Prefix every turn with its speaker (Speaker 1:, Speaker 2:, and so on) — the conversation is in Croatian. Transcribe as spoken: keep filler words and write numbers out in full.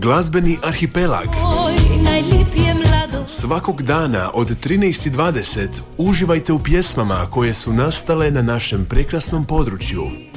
Speaker 1: Glazbeni arhipelag.
Speaker 2: Oj, najlipije mlado.
Speaker 1: Svakog dana od trinaest i dvadeset uživajte u pjesmama koje su nastale na našem prekrasnom području.